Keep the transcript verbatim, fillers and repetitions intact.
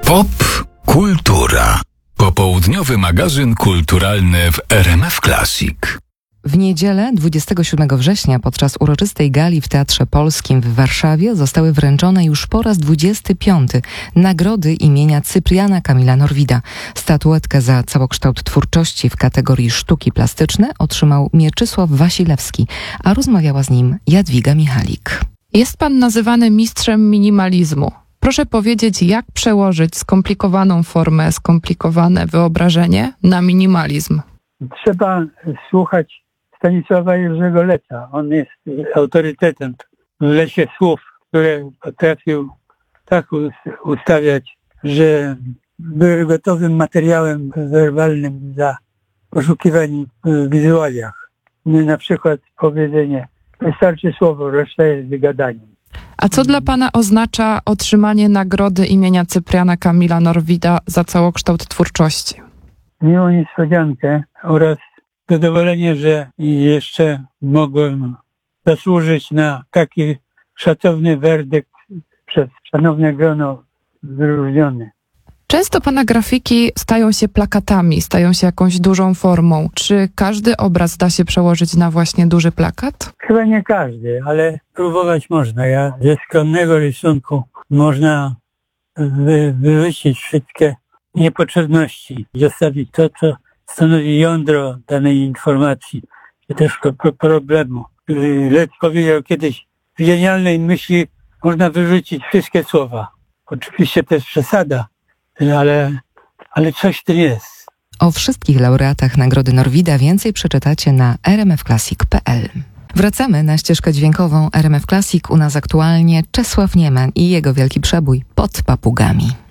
Pop Kultura. Popołudniowy magazyn kulturalny w R M F Classic. W niedzielę dwudziestego siódmego września podczas uroczystej gali w Teatrze Polskim w Warszawie zostały wręczone już po raz dwudziesty piąty nagrody imienia Cypriana Kamila Norwida. Statuetkę za całokształt twórczości w kategorii sztuki plastyczne otrzymał Mieczysław Wasilewski, a rozmawiała z nim Jadwiga Michalik. Jest pan nazywany mistrzem minimalizmu. Proszę powiedzieć, jak przełożyć skomplikowaną formę, skomplikowane wyobrażenie na minimalizm? Trzeba słuchać Stanisława Jerzego Leca. On jest autorytetem w lesie słów, które potrafił tak ustawiać, że były gotowym materiałem werbalnym za poszukiwanie w wizualiach. Na przykład powiedzenie: wystarczy słowo, reszta jest wygadaniem. A co dla pana oznacza otrzymanie nagrody imienia Cypriana Kamila Norwida za całokształt twórczości? Miłą niespodziankę oraz zadowolenie, że jeszcze mogłem zasłużyć na taki szacowny werdykt przez szanowne grono wyróżnione. Często pana grafiki stają się plakatami, stają się jakąś dużą formą. Czy każdy obraz da się przełożyć na właśnie duży plakat? Chyba nie każdy, ale próbować można. Ja ze skromnego rysunku można wy, wyrzucić wszystkie niepotrzebności i zostawić to, co stanowi jądro danej informacji, czy też problemu. Lec powiedział kiedyś: w genialnej myśli można wyrzucić wszystkie słowa. Oczywiście to jest przesada, ale, ale coś w tym jest. O wszystkich laureatach Nagrody Norwida więcej przeczytacie na r m f classic kropka p l. Wracamy na ścieżkę dźwiękową R M F Classic. U nas aktualnie Czesław Nieman i jego wielki przebój Pod papugami.